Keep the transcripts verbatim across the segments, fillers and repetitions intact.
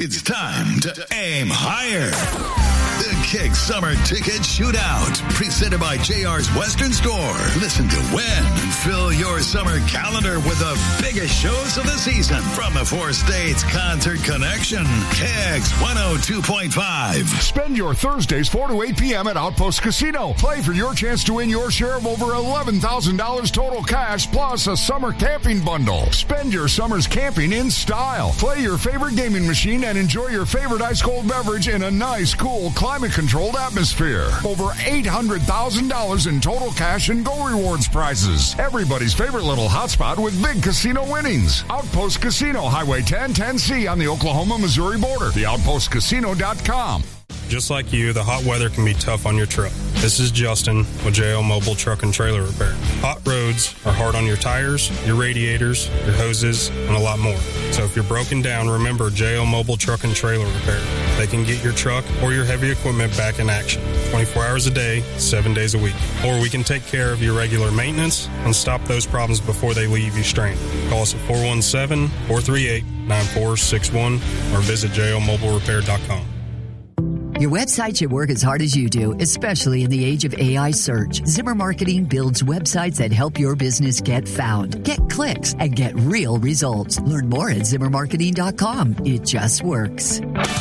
It's time to aim higher. The Kick Summer Ticket Shootout, presented by J R's Western Store. Listen to win and fill your summer calendar with the biggest shows of the season from the four states Concert Connection. Kicks one oh two point five. Spend your Thursdays four to eight p.m. at Outpost Casino. Play for your chance to win your share of over eleven thousand dollars total cash plus a summer camping bundle. Spend your summers camping in style. Play your favorite gaming machine and enjoy your favorite ice-cold beverage in a nice, cool, climate-controlled atmosphere. Over eight hundred thousand dollars in total cash and Go Rewards prizes. Everybody's favorite little hotspot with big casino winnings. Outpost Casino, Highway ten, ten C on the Oklahoma-Missouri border. the outpost casino dot com. Just like you, the hot weather can be tough on your truck. This is Justin with J L Mobile Truck and Trailer Repair. Hot roads are hard on your tires, your radiators, your hoses, and a lot more. So if you're broken down, remember J L Mobile Truck and Trailer Repair. They can get your truck or your heavy equipment back in action twenty-four hours a day, seven days a week. Or we can take care of your regular maintenance and stop those problems before they leave you stranded. Call us at four one seven, four three eight, nine four six one or visit j l mobile repair dot com. Your website should work as hard as you do, especially in the age of A I search. Zimmer Marketing builds websites that help your business get found, get clicks, and get real results. Learn more at zimmer marketing dot com. It just works.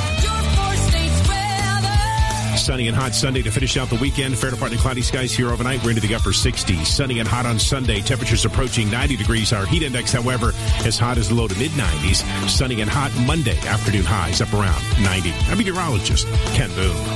Sunny and hot Sunday to finish out the weekend. Fair to partly cloudy skies here overnight. We're into the upper sixties. Sunny and hot on Sunday. Temperatures approaching ninety degrees. Our heat index, however, as hot as the low to mid nineties. Sunny and hot Monday. Afternoon highs up around ninety. I'm meteorologist Ken Boone.